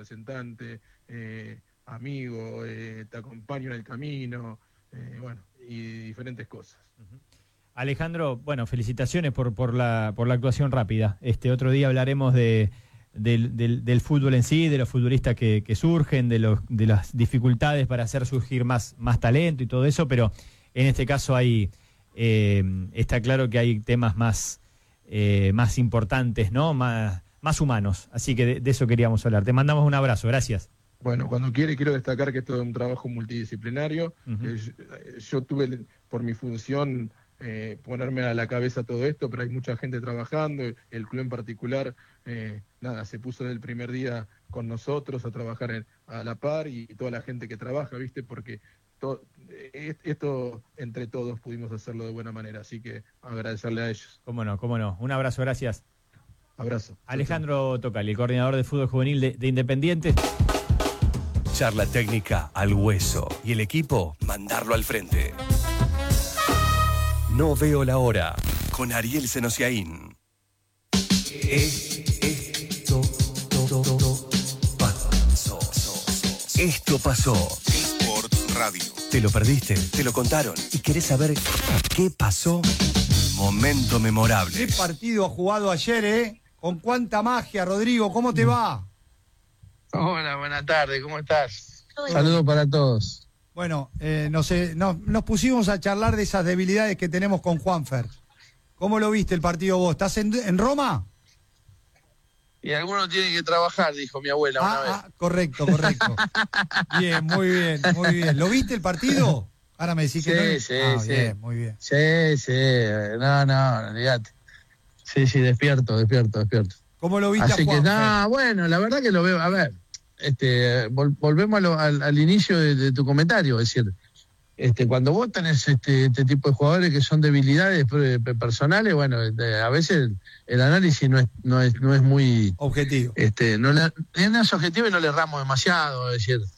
representante, amigo, te acompaño en el camino, bueno, y diferentes cosas. Alejandro, bueno, felicitaciones por la actuación rápida. Otro día hablaremos del fútbol en sí, de los futbolistas que surgen, de las dificultades para hacer surgir más talento y todo eso, pero en este caso está claro que hay temas más importantes, ¿no? Más humanos. Así que de eso queríamos hablar. Te mandamos un abrazo, gracias. Bueno, cuando quiero destacar que esto es un trabajo multidisciplinario. Yo tuve, por mi función, ponerme a la cabeza todo esto, pero hay mucha gente trabajando. El club en particular, se puso desde el primer día con nosotros a trabajar a la par, y toda la gente que trabaja, ¿viste? Porque esto entre todos pudimos hacerlo de buena manera, así que agradecerle a ellos. Cómo no. Un abrazo, gracias. Abrazo. Alejandro Tocali, el coordinador de fútbol juvenil de Independiente. Charla técnica al hueso y el equipo mandarlo al frente. No veo la hora con Ariel Senosiaín. Esto pasó. Sports Radio. ¿Te lo perdiste? ¿Te lo contaron? ¿Y querés saber qué pasó? Momento memorable. ¿Qué partido ha jugado ayer, ¿Con cuánta magia, Rodrigo? ¿Cómo te va? Hola, buenas tardes, ¿cómo estás? Saludos para todos. Bueno, nos pusimos a charlar de esas debilidades que tenemos con Juanfer. ¿Cómo lo viste el partido vos? ¿Estás en Roma? Y algunos tienen que trabajar, dijo mi abuela una vez. Correcto. Bien, muy bien. ¿Lo viste el partido? Ahora me decís que no. Sí. Bien, muy bien. Sí. No, olvídate. Sí, despierto. ¿Cómo lo viste Así a Juanfer? que bueno, la verdad que lo veo. A ver, volvemos al inicio de tu comentario, es decir, cuando vos tenés este tipo de jugadores que son debilidades personales, bueno, a veces el análisis no es muy objetivo. No es objetivo y no le erramos demasiado, es decir,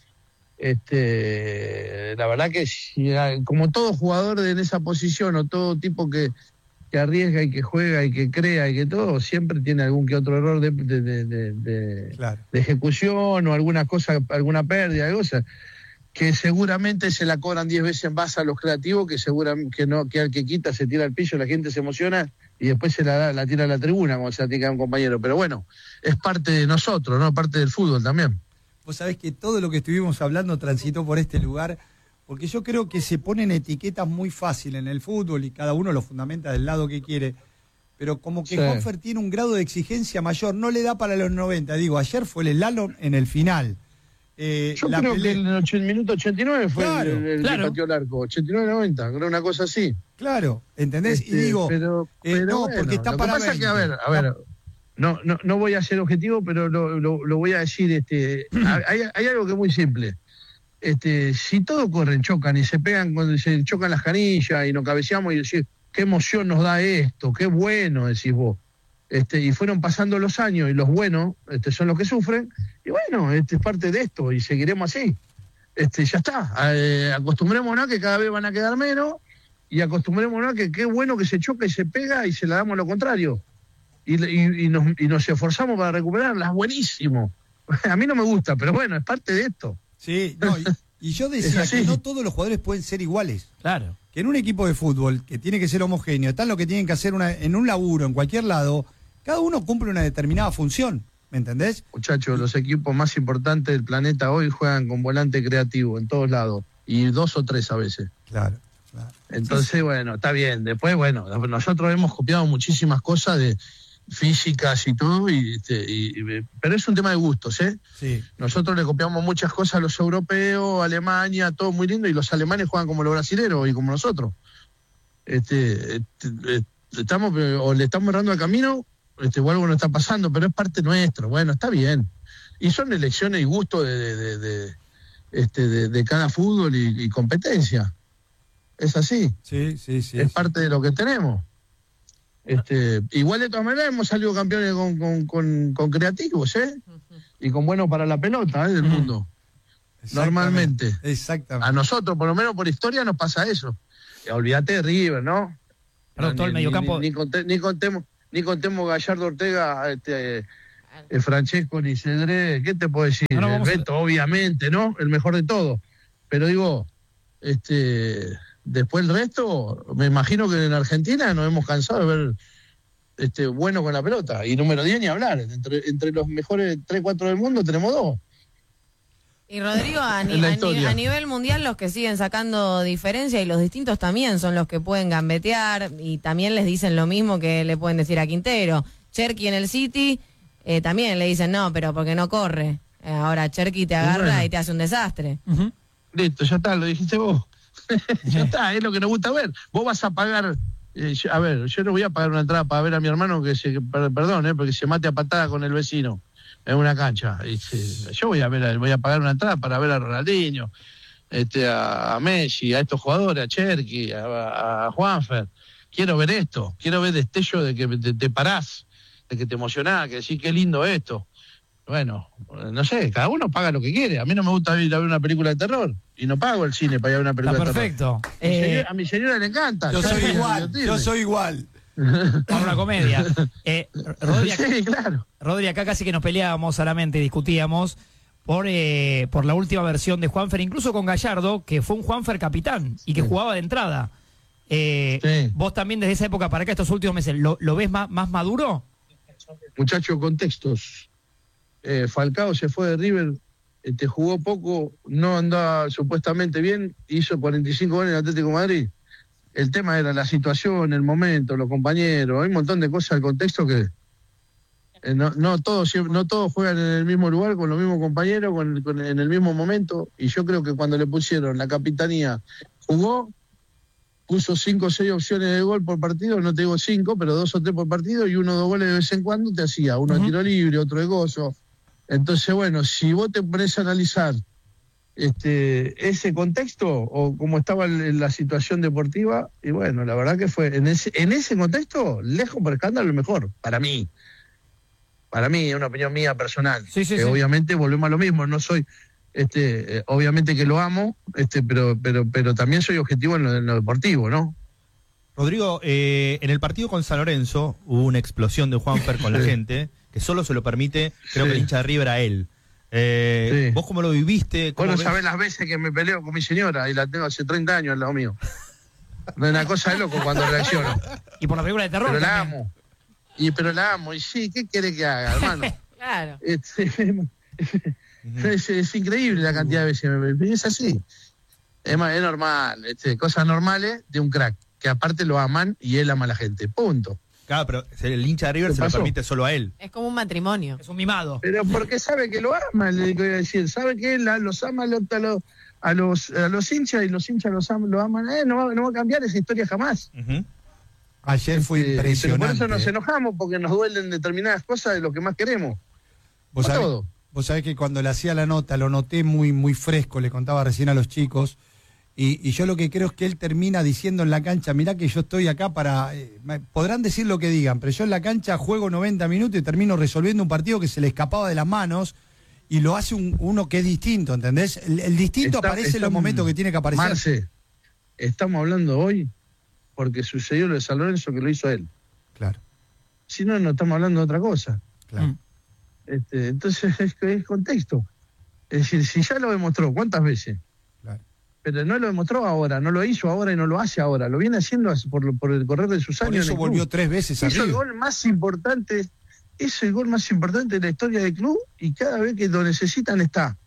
la verdad que como todo jugador en esa posición o todo tipo que arriesga y que juega y que crea y que todo, siempre tiene algún que otro error de ejecución o alguna cosa, alguna pérdida, algo, o sea, que seguramente se la cobran 10 veces en base a los creativos, que al que quita se tira al piso, la gente se emociona y después se la tira a la tribuna como se la tira a un compañero. Pero bueno, es parte de nosotros, ¿no? Parte del fútbol también. Vos sabés que todo lo que estuvimos hablando transitó por este lugar, porque yo creo que se ponen etiquetas muy fácil en el fútbol y cada uno lo fundamenta del lado que quiere, pero como que Juanfer tiene un grado de exigencia mayor, no le da para los 90. Digo, ayer fue el slalom en el final. Yo creo que en el minuto 89 fue el que pateó el arco, 89-90, creo una cosa así. Claro, ¿entendés? Y digo, pero no, bueno, porque está lo para que pasa 20. es que, a ver, no voy a ser objetivo, pero lo voy a decir, hay algo que es muy simple. Si todos corren, chocan y se pegan, cuando se chocan las canillas y nos cabeceamos y decís, qué emoción nos da esto, qué bueno, decís vos. Y fueron pasando los años y los buenos son los que sufren, y bueno, es parte de esto y seguiremos así. Ya está, acostumbrémonos a que cada vez van a quedar menos y acostumbrémonos a que qué bueno que se choca y se pega y se la damos lo contrario. Y nos esforzamos para recuperarlas, buenísimo. A mí no me gusta, pero bueno, es parte de esto. Sí, no, y yo decía que no todos los jugadores pueden ser iguales. Claro. Que en un equipo de fútbol, que tiene que ser homogéneo, están lo que tienen que hacer en un laburo, en cualquier lado, cada uno cumple una determinada función, ¿me entendés? Muchachos, los equipos más importantes del planeta hoy juegan con volante creativo en todos lados, y 2 o 3 a veces. Claro. Entonces, bueno, está bien. Después, bueno, nosotros hemos copiado muchísimas cosas de físicas y todo, pero es un tema de gustos, ¿eh? Sí. Nosotros le copiamos muchas cosas a los europeos, Alemania, todo muy lindo, y los alemanes juegan como los brasileros y como nosotros. Le estamos errando el camino, o algo no está pasando, pero es parte nuestro. Bueno, está bien. Y son elecciones y gustos de cada fútbol y competencia. Es así. Sí. Es parte de lo que tenemos. Igual de todas maneras hemos salido campeones con creativos, y con buenos para la pelota, del mundo. Normalmente. Exactamente. A nosotros, por lo menos por historia, nos pasa eso. Olvídate de River, ¿no? Pero todo el mediocampo. Ni contemos Gallardo Ortega Francesco ni Cedré, ¿qué te puedo decir? No, Beto, obviamente, ¿no? El mejor de todo. Pero digo, después el resto, me imagino que en Argentina nos hemos cansado de ver bueno con la pelota. Y número 10 ni hablar. Entre los mejores 3, 4 del mundo tenemos 2. Y Rodrigo, a nivel mundial los que siguen sacando diferencia y los distintos también son los que pueden gambetear y también les dicen lo mismo que le pueden decir a Quintero. Cherky en el City también le dicen no, pero porque no corre. Ahora Cherky te agarra y te hace un desastre. Uh-huh. Listo, ya está, lo dijiste vos. Ya está, es lo que nos gusta ver. Vos vas a pagar... a ver, yo no voy a pagar una entrada para ver a mi hermano porque se mate a patada con el vecino en una cancha. Yo voy a pagar una entrada para ver a Ronaldinho, a Messi, a estos jugadores, a Cherky, a Juanfer. Quiero ver esto, quiero ver destello de que te parás, de que te emocionás, que decís qué lindo esto. Bueno, no sé, cada uno paga lo que quiere. A mí no me gusta ir a ver una película de terror y no pago el cine para ir a ver una película de terror. Perfecto. A mi señora le encanta. Yo soy igual. Para una comedia. Rodri, sí, claro. Rodri, acá casi que nos peleábamos solamente, discutíamos por la última versión de Juanfer, incluso con Gallardo, que fue un Juanfer capitán y que jugaba de entrada. Sí. Vos también desde esa época para acá, estos últimos meses, ¿lo ves más maduro? Muchacho, contextos. Falcao se fue de River, jugó poco, no andaba supuestamente bien, hizo 45 goles en Atlético de Madrid. El tema era la situación, el momento, los compañeros, hay un montón de cosas del contexto que no todos juegan en el mismo lugar, con los mismos compañeros, en el mismo momento, y yo creo que cuando le pusieron la capitanía, puso 5 o 6 opciones de gol por partido, no te digo 5, pero 2 o 3 por partido, y 1 o 2 goles de vez en cuando te hacía, uno de tiro libre, otro de gozo. Entonces, bueno, si vos te pones a analizar ese contexto o cómo estaba la situación deportiva, y bueno, la verdad que fue en ese contexto, lejos por escándalo, lo mejor, para mí, es una opinión mía personal. Sí. Obviamente volvemos a lo mismo, no soy, obviamente que lo amo, pero también soy objetivo en lo deportivo, ¿no? Rodrigo, en el partido con San Lorenzo hubo una explosión de Juanfer con la gente, que solo se lo permite, creo que el hincha de River a él. Sí. ¿Vos cómo lo viviste? Vos no sabés las veces que me peleo con mi señora y la tengo hace 30 años al lado mío. Es una cosa de loco cuando reacciono. Y por la película de terror pero la también. amo. Pero la amo. Y sí, ¿qué quiere que haga, hermano? Claro. Es increíble la cantidad de veces. Es así. Es normal. Cosas normales de un crack. Que aparte lo aman y él ama a la gente. Punto. Claro, pero el hincha de River se lo permite solo a él. Es como un matrimonio. Es un mimado. Pero porque sabe que lo ama, le voy a decir. Sabe que él los ama a los hinchas y los hinchas lo aman a él. No va a cambiar esa historia jamás. Uh-huh. Ayer fue impresionante. Pero por eso nos enojamos, porque nos duelen determinadas cosas de lo que más queremos. Vos sabés que cuando le hacía la nota, lo noté muy, muy fresco, le contaba recién a los chicos. Y yo lo que creo es que él termina diciendo en la cancha, mirá que yo estoy acá para... podrán decir lo que digan, pero yo en la cancha juego 90 minutos y termino resolviendo un partido que se le escapaba de las manos y lo hace uno que es distinto, ¿entendés? El distinto aparece en los momentos que tiene que aparecer. Marce, estamos hablando hoy porque sucedió lo de San Lorenzo que lo hizo él. Claro. Si no, no estamos hablando de otra cosa. Claro. Entonces es contexto. Es decir, si ya lo demostró, ¿cuántas veces? Pero no lo demostró ahora, no lo hizo ahora y no lo hace ahora. Lo viene haciendo por el correr de sus años. Por eso volvió 3 veces arriba. Es el gol más importante de la historia del club y cada vez que lo necesitan está.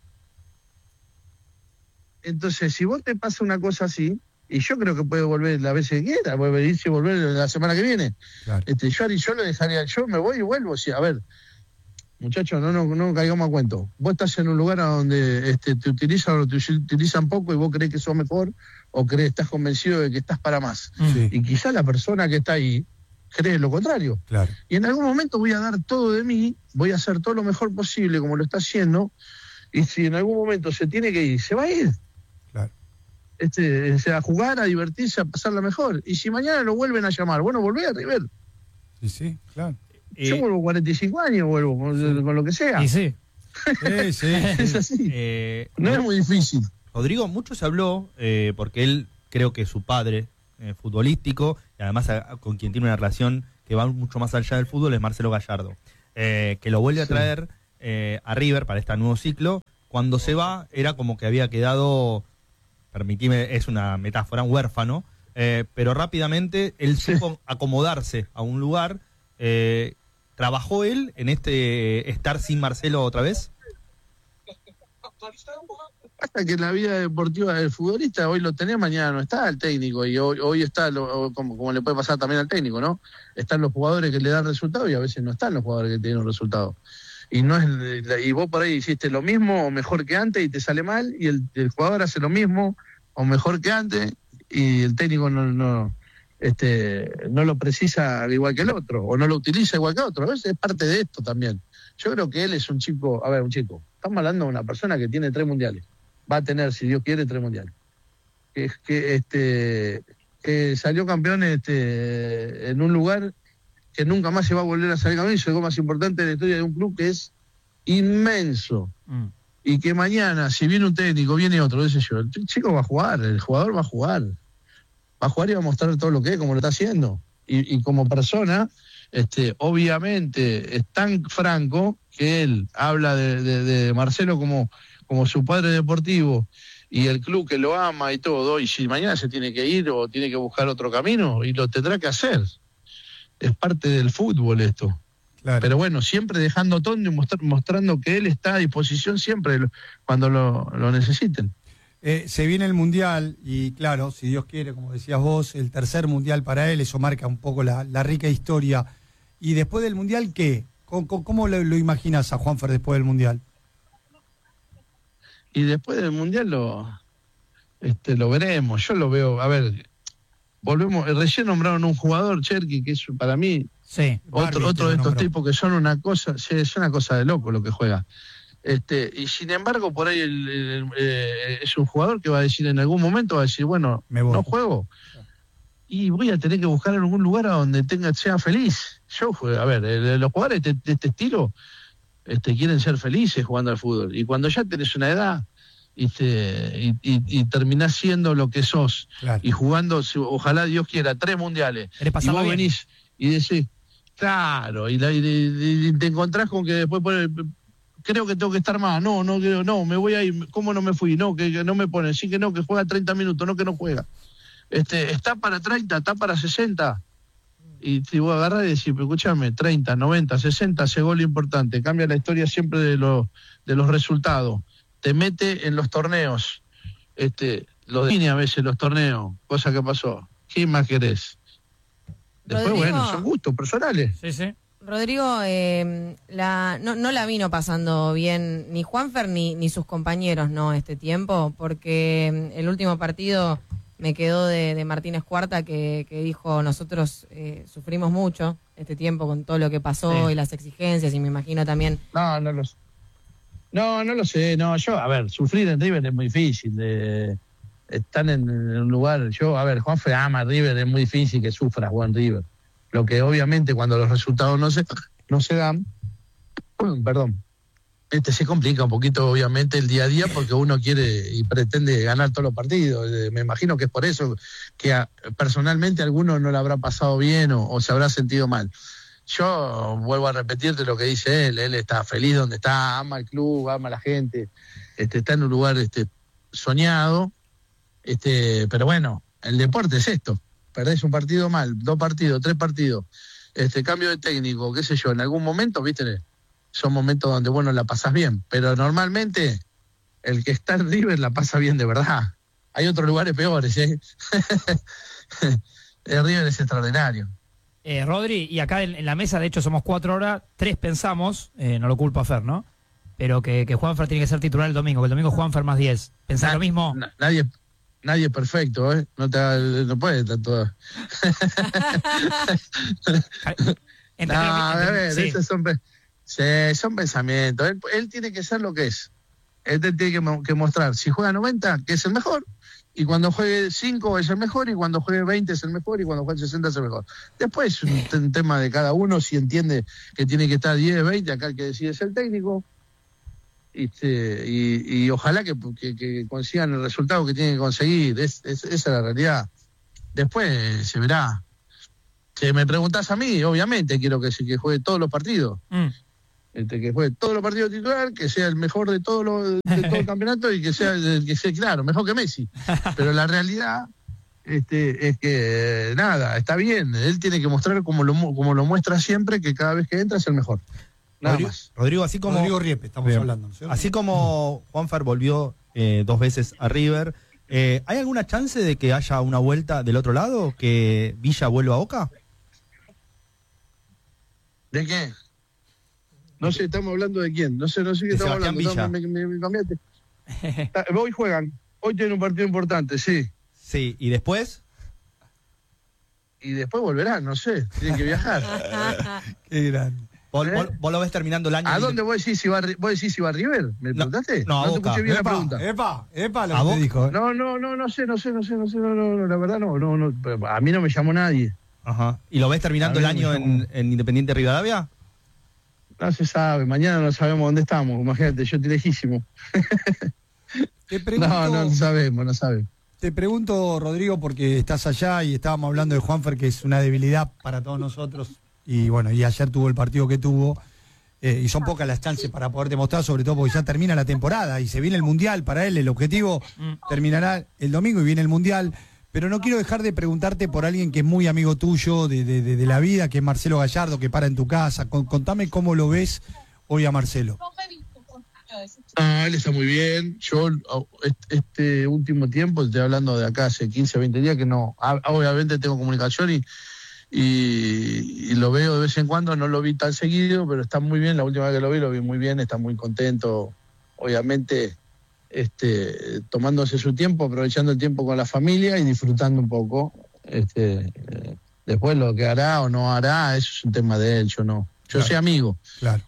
Entonces, si vos te pasa una cosa así, y yo creo que puede volver las veces que quiera, puede venirse y volver la semana que viene. Claro. Yo lo dejaría, yo me voy y vuelvo. Sí, a ver, muchachos, no caigamos a cuento. Vos estás en un lugar donde te utilizan o te utilizan poco y vos crees que sos mejor o estás convencido de que estás para más. Sí. Y quizá la persona que está ahí cree lo contrario. Claro. Y en algún momento voy a dar todo de mí, voy a hacer todo lo mejor posible como lo está haciendo, y si en algún momento se tiene que ir, se va a ir. Claro. A jugar, a divertirse, a pasarla mejor. Y si mañana lo vuelven a llamar, bueno, volvé a River. Sí, claro. Yo vuelvo 45 años, vuelvo con lo que sea. Y sí. Sí. Es así. No es muy difícil. Rodrigo, mucho se habló, porque él creo que su padre futbolístico, y además con quien tiene una relación que va mucho más allá del fútbol, es Marcelo Gallardo. que lo vuelve a traer a River para este nuevo ciclo. Cuando se va, era como que había quedado, permitime, es una metáfora, un huérfano, pero rápidamente él supo acomodarse a un lugar. ¿Trabajó él en estar sin Marcelo otra vez? Hasta que en la vida deportiva del futbolista hoy lo tenés, mañana no está el técnico, y hoy está, como le puede pasar también al técnico, ¿no? Están los jugadores que le dan resultados y a veces no están los jugadores que tienen un resultado. Y no es y vos por ahí hiciste lo mismo o mejor que antes y te sale mal, y el jugador hace lo mismo o mejor que antes y el técnico no lo precisa igual que el otro, o no lo utiliza igual que otro. A veces es parte de esto también. Yo creo que él es un chico, estamos hablando de una persona que tiene 3 mundiales. Va a tener, si Dios quiere, 3 mundiales. Que salió campeón en un lugar que nunca más se va a volver a salir campeón, y es algo más importante de la historia de un club que es inmenso. Y que mañana, si viene un técnico, viene otro, el chico va a jugar, el jugador va a jugar. Va a jugar y va a mostrar todo lo que es, como lo está haciendo. Y como persona, obviamente es tan franco que él habla de Marcelo como su padre deportivo y el club que lo ama y todo, y si mañana se tiene que ir o tiene que buscar otro camino, y lo tendrá que hacer. Es parte del fútbol esto. Claro. Pero bueno, siempre dejando todo y mostrando que él está a disposición siempre cuando lo necesiten. Se viene el Mundial y claro, si Dios quiere, como decías vos, el tercer Mundial para él, eso marca un poco la rica historia. Y después del Mundial, ¿qué? ¿Cómo lo imaginas a Juanfer después del Mundial? Y después del Mundial lo veremos. Yo lo veo, a ver, volvemos, recién nombraron un jugador, Cherky, que es para mí otro de estos tipos que son una cosa, es una cosa de loco lo que juega. Y sin embargo, por ahí es un jugador que va a decir en algún momento, va a decir, bueno, no juego. Y voy a tener que buscar en algún lugar a donde sea feliz. Los jugadores de este estilo quieren ser felices jugando al fútbol. Y cuando ya tenés una edad y terminás siendo lo que sos, claro, y jugando, ojalá Dios quiera, 3 mundiales, y vos venís y decís, claro, y te encontrás con que después creo que tengo que estar más, no, me voy a ir, ¿cómo no me fui? No, que no me ponen, sí que no, que juega 30 minutos, no que no juega. Está para 30, está para 60. Y te voy a agarrar y decir, pero escúchame, 30, 90, 60, ese gol importante, cambia la historia siempre de los resultados. Te mete en los torneos, lo define a veces los torneos, cosa que pasó. ¿Qué más querés? Después, Rodrigo, bueno, son gustos personales. Sí. Rodrigo, no la vino pasando bien ni Juanfer ni sus compañeros, ¿no? Este tiempo, porque el último partido me quedó de Martínez Cuarta que dijo, nosotros sufrimos mucho este tiempo con todo lo que pasó y las exigencias, y me imagino también... No lo sé. No lo sé. No, sufrir en River es muy difícil. Están en un lugar... Juanfer ama River, es muy difícil que sufra Juan River. Lo que obviamente cuando los resultados no se dan, perdón, se complica un poquito obviamente el día a día, porque uno quiere y pretende ganar todos los partidos. Me imagino que es por eso que personalmente a alguno no le habrá pasado bien o se habrá sentido mal. Yo vuelvo a repetirte lo que dice él está feliz donde está, ama el club, ama a la gente, está en un lugar soñado, pero bueno, el deporte es esto. Perdés un partido mal, 2 partidos, 3 partidos, cambio de técnico, qué sé yo, en algún momento, viste, son momentos donde vos no la pasás bien, pero normalmente el que está en River la pasa bien de verdad. Hay otros lugares peores, El River es extraordinario. Rodri, y acá en la mesa, de hecho, somos 4 horas, 3 pensamos, no lo culpo a Fer, ¿no? Pero que Juanfer tiene que ser titular el domingo, que el domingo Juanfer más 10. ¿Pensás lo mismo? Nadie es perfecto, no puede estar todo. Esos son pensamientos. Él tiene que ser lo que es. Él tiene que mostrar, si juega 90, que es el mejor, y cuando juegue 5 es el mejor, y cuando juegue 20 es el mejor, y cuando juegue 60 es el mejor. Después es un tema de cada uno, si entiende que tiene que estar 10, 20, acá el que decide es el técnico. Y ojalá que consigan el resultado que tienen que conseguir. Esa es la realidad. Después se verá. Si me preguntás a mí, obviamente quiero que juegue todos los partidos. Que juegue todos los partidos titular, que sea el mejor de todo el campeonato y que sea claro, mejor que Messi. Pero la realidad es que nada, está bien, él tiene que mostrar como lo muestra siempre, que cada vez que entra es el mejor. Nada más. Rodrigo, así como Rodrigo Riepe, estamos hablando, ¿no? Así como Juanfer volvió 2 veces a River, ¿hay alguna chance de que haya una vuelta del otro lado, que Villa vuelva a Boca? ¿De qué? No sé, estamos hablando de quién. No sé qué estamos hablando. Villa. Me cambiaste. Hoy juegan. Hoy tienen un partido importante, sí. Sí, ¿y después? Y después volverán, no sé. Tienen que viajar. Qué grande. ¿Vos lo ves terminando el año? ¿A dónde vos decís si va a River? ¿Me preguntaste? No, a te Boca. escuché bien la pregunta. Epa, lo que te dijo. No sé, la verdad no. A mí no me llamó nadie. Ajá. ¿Y lo ves terminando el año en Independiente Rivadavia? No se sabe, mañana no sabemos dónde estamos, imagínate, yo estoy lejísimo. Te pregunto, no sabemos. Te pregunto, Rodrigo, porque estás allá y estábamos hablando de Juanfer, que es una debilidad para todos nosotros, y bueno, y ayer tuvo el partido que tuvo, y son pocas las chances para poder demostrar, sobre todo porque ya termina la temporada y se viene el Mundial para él, el objetivo terminará el domingo y viene el Mundial. Pero no quiero dejar de preguntarte por alguien que es muy amigo tuyo de la vida, que es Marcelo Gallardo, que para en tu casa. Contame cómo lo ves hoy a Marcelo. Él está muy bien. Yo este último tiempo, estoy hablando de acá hace 15 o 20 días, que no, obviamente tengo comunicación y lo veo de vez en cuando, no lo vi tan seguido, pero está muy bien. La última vez que lo vi muy bien, está muy contento, obviamente. Tomándose su tiempo, aprovechando el tiempo con la familia y disfrutando un poco. Después lo que hará o no hará, eso es un tema de él, yo no. Yo soy amigo. Claro.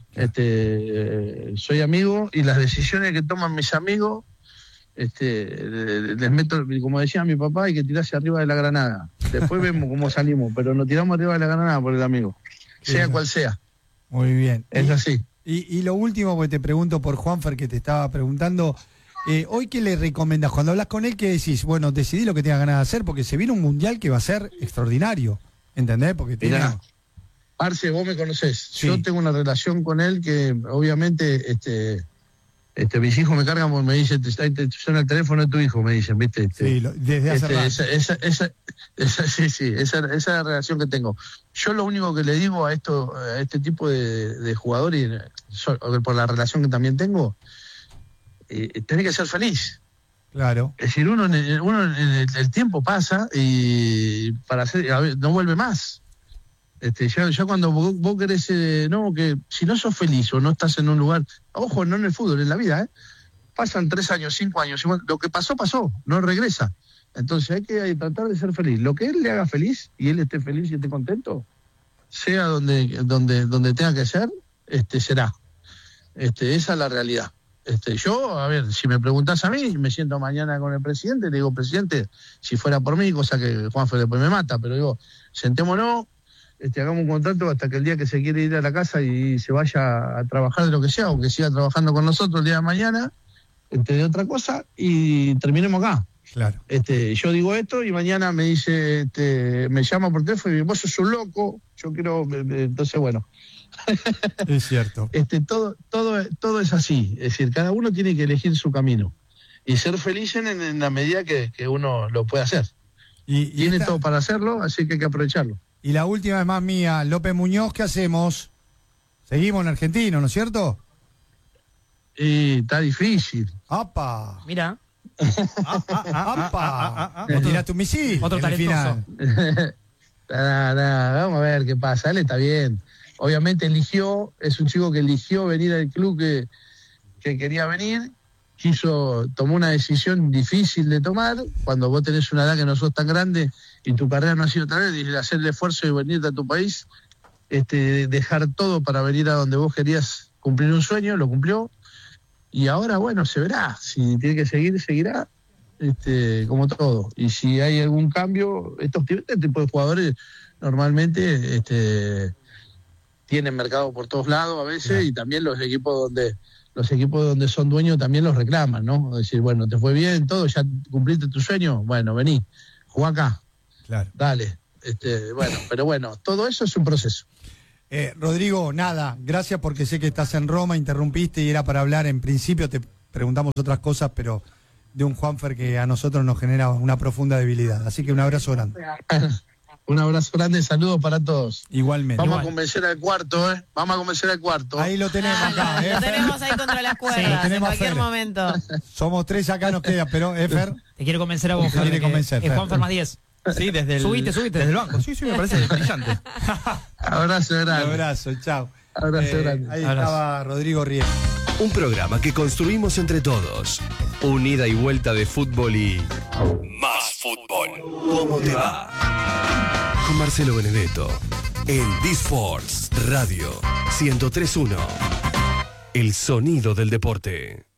Soy amigo y las decisiones que toman mis amigos, les meto, como decía mi papá, hay que tirarse arriba de la granada. Después vemos cómo salimos, pero nos tiramos arriba de la granada por el amigo, sea cual sea. Muy bien. Es así. Y lo último, porque te pregunto por Juanfer, que te estaba preguntando, hoy ¿qué le recomendás? Cuando hablas con él, ¿qué decís? Bueno, decidí lo que tengas ganas de hacer, porque se viene un Mundial que va a ser extraordinario, ¿entendés? Porque Mirá, Arce, vos me conocés. Sí. Yo tengo una relación con él que obviamente mis hijos me cargan porque me dicen, te suena el teléfono de tu hijo, me dicen, ¿viste? Sí, desde hace rato. Esa es la relación que tengo. Yo lo único que le digo a este tipo de jugadores, por la relación que también tengo, tenés que ser feliz. Claro. Es decir, uno en el tiempo pasa y no vuelve más. Ya cuando vos querés, que si no sos feliz o no estás en un lugar, ojo, no en el fútbol, en la vida, pasan 3 años, 5 años, lo que pasó, no regresa. Entonces hay que tratar de ser feliz. Lo que él le haga feliz y él esté feliz y esté contento, sea donde tenga que ser, será. Esa es la realidad. Yo, a ver, si me preguntás a mí, me siento mañana con el presidente, le digo, presidente, si fuera por mí, cosa que Juanfer después me mata, pero digo, sentémonos, hagamos un contrato hasta que el día que se quiere ir a la casa y se vaya a trabajar de lo que sea, o que siga trabajando con nosotros el día de mañana, de otra cosa, y terminemos acá. Claro. Yo digo esto y mañana me dice, me llama por teléfono y vos sos un loco, yo quiero, entonces bueno. Es cierto. Todo es así, es decir, cada uno tiene que elegir su camino y ser feliz en la medida que uno lo puede hacer. Tiene todo para hacerlo, así que hay que aprovecharlo. Y la última es más mía, López Muñoz, ¿qué hacemos? Seguimos en argentino, ¿no es cierto? Está difícil. ¡Apa! Mira. ¡Apa! ¿Vos tiraste un misil? Otro talentoso. Vamos a ver qué pasa. Él está bien. Obviamente es un chico que eligió venir al club que quería venir. Tomó una decisión difícil de tomar. Cuando vos tenés una edad que no sos tan grande y tu carrera no ha sido tan grande, hacer el esfuerzo de venirte a tu país, dejar todo para venir a donde vos querías cumplir un sueño, lo cumplió. Y ahora, bueno, se verá. Si tiene que seguir, seguirá, como todo. Y si hay algún cambio, este tipo de jugadores normalmente tienen mercado por todos lados a veces, claro. Y también los equipos donde son dueños también los reclaman, ¿no? Es decir, bueno, te fue bien todo, ya cumpliste tu sueño, bueno, vení, jugá acá. Claro. Dale. Pero bueno, todo eso es un proceso. Rodrigo, nada, gracias porque sé que estás en Roma, interrumpiste y era para hablar, en principio te preguntamos otras cosas, pero de un Juanfer que a nosotros nos genera una profunda debilidad. Así que un abrazo grande. Un abrazo grande, saludos para todos. Igualmente. Vamos a convencer al cuarto, ¿eh? Vamos a convencer al cuarto. Ahí lo tenemos acá, Lo tenemos ahí contra las cuerdas, en cualquier momento. Somos 3 acá, nos queda, pero Fer. Te quiere convencer a vos, Fer. Te quiere convencer, Fer. Juanfer más 10. Sí, desde el... Subite. Desde el banco. Sí, me parece brillante. Abrazo grande. Abrazo, chao. Abrazo grande. Ahí estaba Rodrigo Riel. Un programa que construimos entre todos. Un ida y vuelta de fútbol y... más fútbol. ¿Cómo te va? Con Marcelo Benedetto. En D-Sports Radio 103.1. El sonido del deporte.